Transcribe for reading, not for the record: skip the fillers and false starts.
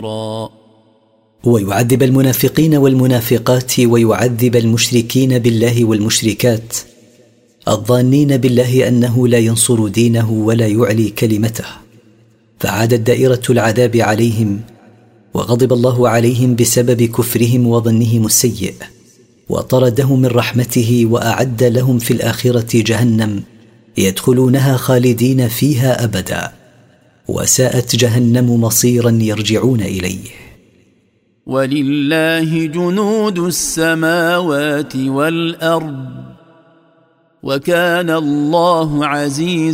ويعذب المنافقين والمنافقات ويعذب المشركين بالله والمشركات الظانين بالله أنه لا ينصر دينه ولا يعلي كلمته، فعادت دائرة العذاب عليهم، وغضب الله عليهم بسبب كفرهم وظنهم السيء، وطردهم من رحمته، وأعد لهم في الآخرة جهنم يدخلونها خالدين فيها أبدا، وساءت جهنم مصيرا يرجعون إليه. ولله جنود السماوات والأرض وكان الله عزيزا